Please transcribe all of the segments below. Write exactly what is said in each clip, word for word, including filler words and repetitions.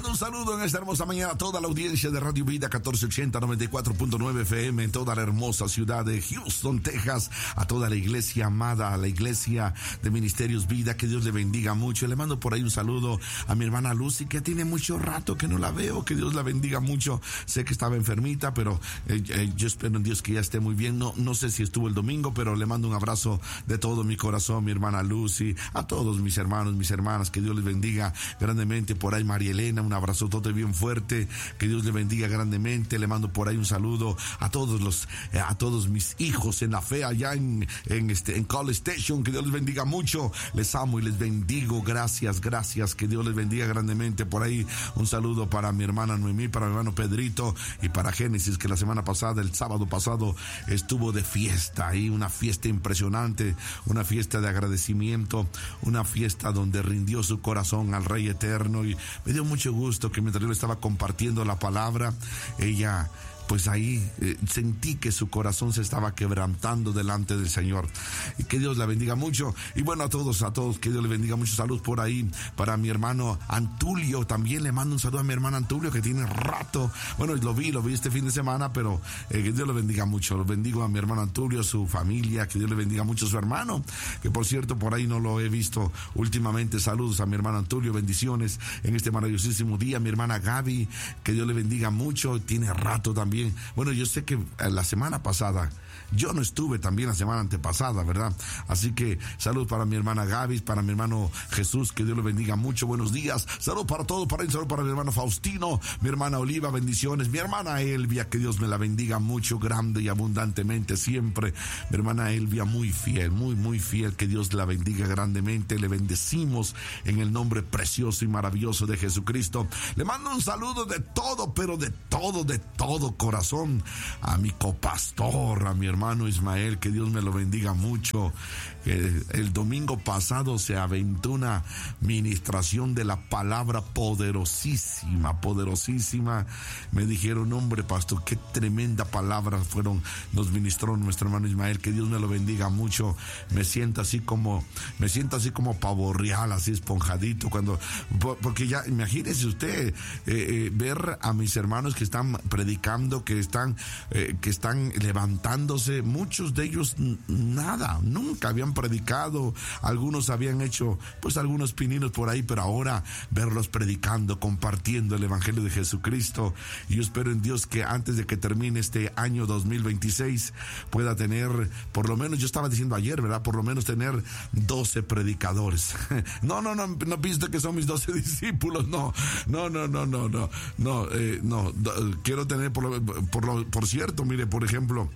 mando un saludo en esta hermosa mañana a toda la audiencia de Radio Vida catorce ochenta noventa y cuatro punto nueve F M en toda la hermosa ciudad de Houston, Texas, a toda la iglesia amada, a la iglesia de Ministerios Vida, que Dios le bendiga mucho. Le mando por ahí un saludo a mi hermana Lucy, que tiene mucho rato que no la veo, que Dios la bendiga mucho. Sé que estaba enfermita, pero eh, eh, yo espero en Dios que ya esté muy bien. No, no sé si estuvo el domingo, pero le mando un abrazo de todo mi corazón, mi hermana Lucy, a todos mis hermanos, mis hermanas, que Dios les bendiga grandemente. Por ahí María Elena, un abrazotote bien fuerte, que Dios le bendiga grandemente. Le mando por ahí un saludo a todos los, a todos mis hijos en la fe allá en, en este, en College Station, que Dios les bendiga mucho. Les amo y les bendigo. Gracias, gracias, que Dios les bendiga grandemente. Por ahí un saludo para mi hermana Noemí, para mi hermano Pedrito y para Génesis, que la semana pasada, el sábado pasado, estuvo de fiesta ahí, una fiesta impresionante, una fiesta de agradecimiento, una fiesta donde rindió su corazón al Rey Eterno, y me dio mucho gusto que mientras yo le estaba compartiendo la palabra, ella, pues ahí eh, sentí que su corazón se estaba quebrantando delante del Señor. Y que Dios la bendiga mucho. Y bueno, a todos, a todos, que Dios le bendiga mucho. Salud por ahí para mi hermano Antulio. También le mando un saludo a mi hermano Antulio, que tiene rato. Bueno, lo vi, lo vi este fin de semana, pero eh, que Dios le bendiga mucho. Lo bendigo a mi hermano Antulio, su familia, que Dios le bendiga mucho a su hermano, que por cierto, por ahí no lo he visto últimamente. Saludos a mi hermano Antulio, bendiciones en este maravillosísimo día. Mi hermana Gaby, que Dios le bendiga mucho. Tiene rato también. Bueno, yo sé que la semana pasada, yo no estuve también la semana antepasada, ¿verdad? Así que salud para mi hermana Gaby, para mi hermano Jesús, que Dios le bendiga mucho. Buenos días. Salud para todos, para él, salud para mi hermano Faustino, mi hermana Oliva, bendiciones. Mi hermana Elvia, que Dios me la bendiga mucho, grande y abundantemente siempre. Mi hermana Elvia, muy fiel, muy, muy fiel, que Dios la bendiga grandemente. Le bendecimos en el nombre precioso y maravilloso de Jesucristo. Le mando un saludo de todo, pero de todo, de todo corazón a mi copastor, a mi hermano Ismael, que Dios me lo bendiga mucho. El, el domingo pasado se aventó una ministración de la palabra poderosísima, poderosísima. Me dijeron, hombre, pastor, qué tremenda palabra fueron, nos ministró nuestro hermano Ismael, que Dios me lo bendiga mucho. Me siento así como, me siento así como pavo real, así esponjadito, cuando, porque ya, imagínese usted, eh, eh, ver a mis hermanos que están predicando, que están, eh, que están levantándose, muchos de ellos nada, nunca habían predicado, algunos habían hecho pues algunos pininos por ahí, pero ahora verlos predicando, compartiendo el evangelio de Jesucristo. Y yo espero en Dios que antes de que termine este año dos mil veintiséis pueda tener, por lo menos, yo estaba diciendo ayer, ¿verdad? Por lo menos tener doce predicadores. No, no, no, no pienso que son mis doce discípulos, no, no, no, no, no, no, no, eh, no, quiero tener, por, lo, por, lo, por cierto, mire, por ejemplo,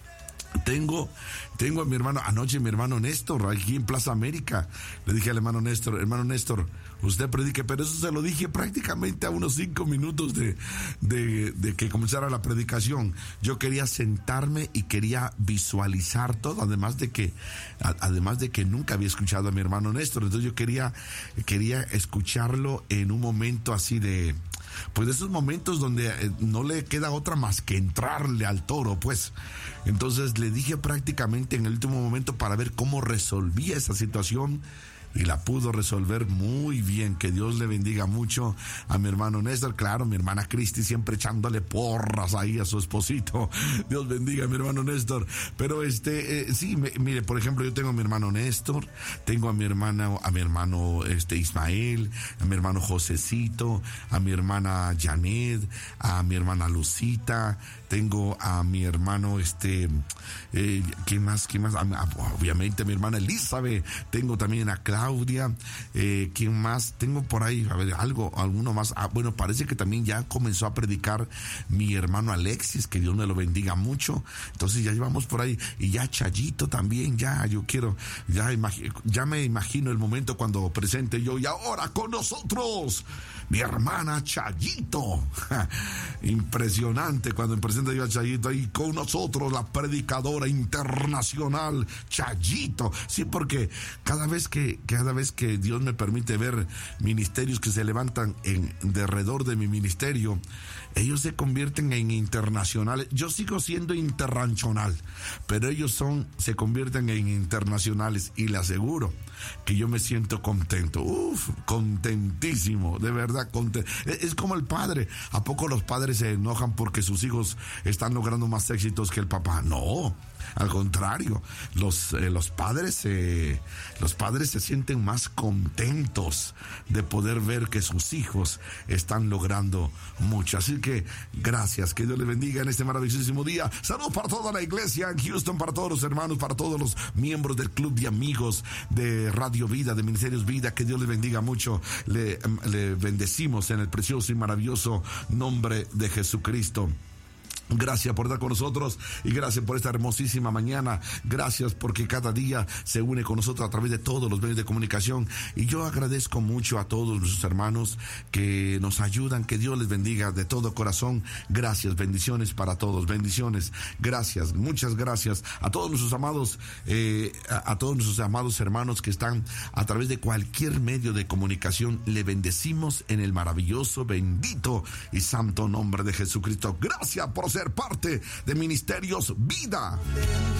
Tengo, tengo a mi hermano, anoche mi hermano Néstor, aquí en Plaza América, le dije al hermano Néstor, hermano Néstor, usted predique, pero eso se lo dije prácticamente a unos cinco minutos de, de, de que comenzara la predicación. Yo quería sentarme y quería visualizar todo, además de que, además de que nunca había escuchado a mi hermano Néstor, entonces yo quería, quería escucharlo en un momento así de, pues de esos momentos donde eh, no le queda otra más que entrarle al toro, pues. Entonces le dije prácticamente en el último momento para ver cómo resolvía esa situación, y la pudo resolver muy bien. Que Dios le bendiga mucho a mi hermano Néstor. Claro, mi hermana Cristi siempre echándole porras ahí a su esposito. Dios bendiga a mi hermano Néstor. Pero este, eh, sí, me, mire, por ejemplo, yo tengo a mi hermano Néstor, tengo a mi hermana, a mi hermano este Ismael, a mi hermano Josecito, a mi hermana Janet, a mi hermana Lucita, tengo a mi hermano este, eh, ¿quién más? ¿Quién más? A, a, obviamente a mi hermana Elizabeth, tengo también a Claudia, eh, ¿quién más? Tengo por ahí, a ver, algo, alguno más. Ah, bueno, parece que también ya comenzó a predicar mi hermano Alexis, que Dios me lo bendiga mucho. Entonces ya llevamos por ahí, y ya Chayito también, ya, yo quiero, ya, imagi- ya me imagino el momento cuando presente yo, y ahora con nosotros, mi hermana Chayito. Impresionante cuando presenta yo a Chayito, y con nosotros la predicadora internacional Chayito. Sí, porque cada vez que, que cada vez que Dios me permite ver ministerios que se levantan en derredor de mi ministerio, ellos se convierten en internacionales. Yo sigo siendo interranchonal, pero ellos son, se convierten en internacionales, y le aseguro que yo me siento contento. Uf, contentísimo, de verdad, contento. Es como el padre. ¿A poco los padres se enojan porque sus hijos están logrando más éxitos que el papá? No, al contrario, los, eh, los padres eh, los padres se sienten más contentos de poder ver que sus hijos están logrando mucho. Así que gracias, que Dios les bendiga en este maravillosísimo día. Saludos para toda la iglesia en Houston, para todos los hermanos, para todos los miembros del club de amigos de Radio Vida, de Ministerios Vida. Que Dios les bendiga mucho. Le, le bendecimos en el precioso y maravilloso nombre de Jesucristo. Gracias por estar con nosotros y gracias por esta hermosísima mañana. Gracias porque cada día se une con nosotros a través de todos los medios de comunicación. Y yo agradezco mucho a todos nuestros hermanos que nos ayudan. Que Dios les bendiga de todo corazón. Gracias, bendiciones para todos, bendiciones. Gracias, muchas gracias a todos nuestros amados, eh, a, a todos nuestros amados hermanos que están a través de cualquier medio de comunicación. Le bendecimos en el maravilloso, bendito y santo nombre de Jesucristo. Gracias por ser parte de Ministerios Vida.